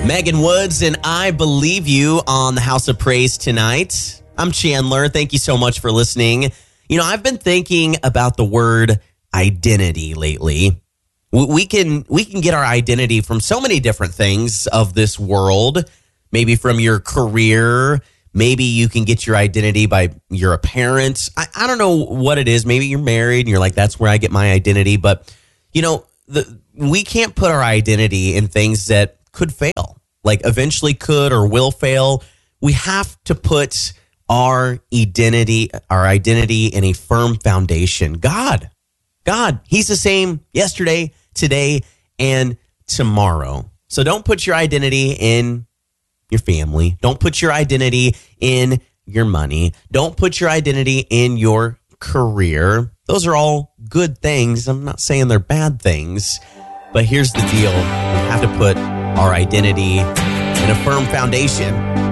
Megan Woods and I Believe You on the House of Praise tonight. I'm Chandler. Thank you so much for listening. You know, I've been thinking about the word identity lately. We can get our identity from so many different things of this world. Maybe from your career. Maybe you can get your identity by you're a parent. I don't know what it is. Maybe you're married and you're like, that's where I get my identity. But, you know, we can't put our identity in things that could fail, like eventually could or will fail. We have to put our identity in a firm foundation. God, he's the same yesterday, today, and tomorrow. So don't put your identity in your family. Don't put your identity in your money. Don't put your identity in your career. Those are all good things. I'm not saying they're bad things, but here's the deal. We have to put our identity in a firm foundation.